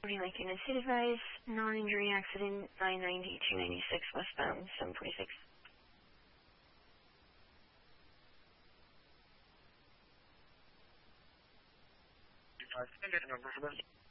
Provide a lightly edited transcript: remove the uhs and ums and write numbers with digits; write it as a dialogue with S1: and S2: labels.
S1: reporting Lincoln and Seat Advice, non-injury accident, 990, 296 westbound, 746.
S2: Standard number for